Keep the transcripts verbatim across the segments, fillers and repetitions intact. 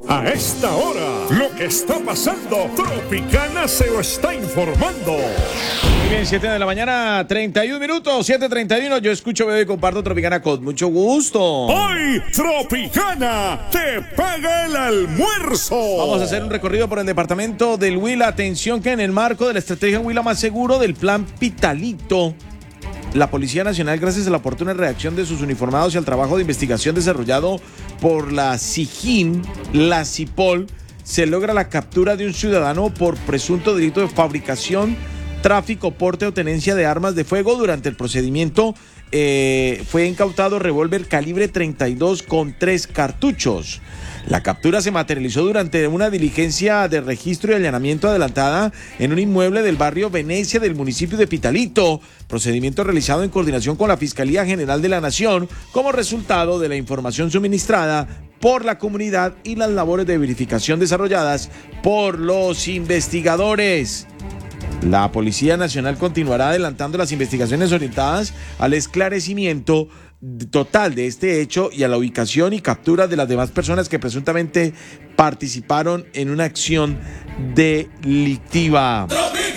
A esta hora, lo que está pasando, Tropicana se lo está informando. Muy bien, siete de la mañana, treinta y un minutos, siete treinta y uno. Yo escucho, veo y comparto Tropicana con mucho gusto. Hoy, Tropicana te paga el almuerzo. Vamos a hacer un recorrido por el departamento del Huila. Atención que en el marco de la estrategia Huila Más Seguro del Plan Pitalito, la Policía Nacional, gracias a la oportuna reacción de sus uniformados y al trabajo de investigación desarrollado por la SIJIN, la CIPOL, se logra la captura de un ciudadano por presunto delito de fabricación, tráfico, porte o tenencia de armas de fuego. Durante el procedimiento eh, fue incautado revólver calibre treinta y dos con tres cartuchos. La captura se materializó durante una diligencia de registro y allanamiento adelantada en un inmueble del barrio Venecia del municipio de Pitalito, procedimiento realizado en coordinación con la Fiscalía General de la Nación como resultado de la información suministrada por la comunidad y las labores de verificación desarrolladas por los investigadores. La Policía Nacional continuará adelantando las investigaciones orientadas al esclarecimiento total de este hecho y a la ubicación y captura de las demás personas que presuntamente participaron en una acción delictiva.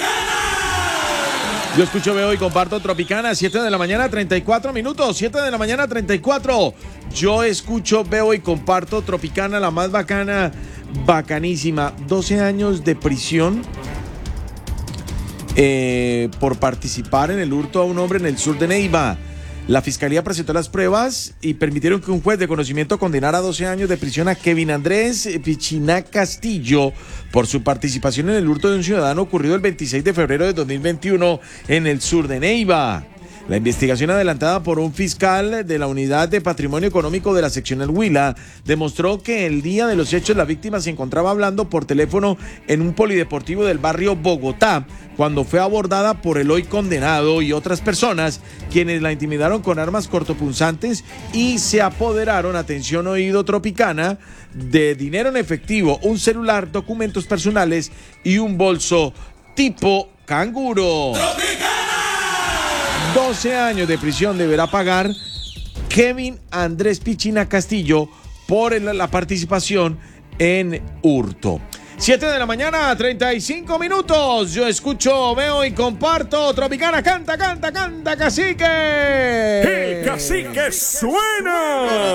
Yo escucho, veo y comparto Tropicana, siete de la mañana, treinta y cuatro minutos, siete de la mañana, treinta y cuatro. Yo escucho, veo y comparto Tropicana, la más bacana, bacanísima. doce años de prisión eh, por participar en el hurto a un hombre en el sur de Neiva. La Fiscalía presentó las pruebas y permitieron que un juez de conocimiento condenara a doce años de prisión a Kevin Andrés Pichina Castillo por su participación en el hurto de un ciudadano ocurrido el veintiséis de febrero de dos mil veintiuno en el sur de Neiva. La investigación adelantada por un fiscal de la Unidad de Patrimonio Económico de la Seccional Huila demostró que el día de los hechos la víctima se encontraba hablando por teléfono en un polideportivo del barrio Bogotá cuando fue abordada por el hoy condenado y otras personas quienes la intimidaron con armas cortopunzantes y se apoderaron, atención oído Tropicana, de dinero en efectivo, un celular, documentos personales y un bolso tipo canguro. doce años de prisión deberá pagar Kevin Andrés Pichina Castillo por el, la participación en hurto. siete de la mañana, treinta y cinco minutos. Yo escucho, veo y comparto Tropicana. Canta, canta, canta, cacique. ¡El cacique suena!